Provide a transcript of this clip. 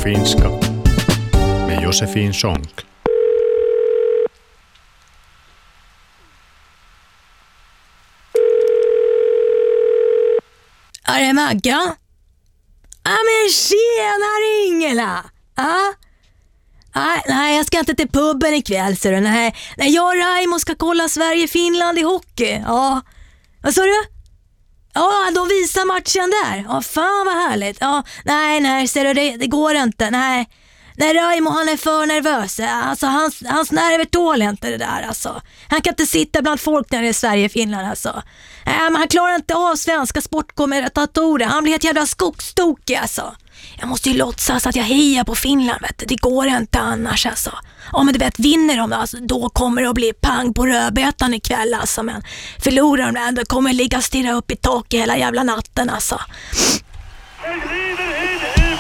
finska med Josefin Sonck. Är det Magga? Ja men tjena Ingela! Ja? Nej, jag ska inte till puben ikväll så nej. Jag och Raimo ska kolla Sverige-Finland i hockey. Ja. Vad sa du? Ja, de visar matchen där. Ja, fan vad härligt. Ja, nej, ser du det går inte. Nej, Raimo han är för nervös. Alltså hans nerver tål inte det där alltså. Han kan inte sitta bland folk när det är Sverige-Finland alltså. Men han klarar inte av svenska sportkommentatorer. Han blir ett jävla skogstokig alltså. Jag måste ju låtsas att jag hejar på Finland, vet du. Det går inte annars alltså. Ja men du vet, vinner de alltså, då kommer det att bli pang på rödbetan ikväll alltså. Men förlorar de där, då kommer det ligga och stirra upp i taket hela jävla natten alltså. Jag glider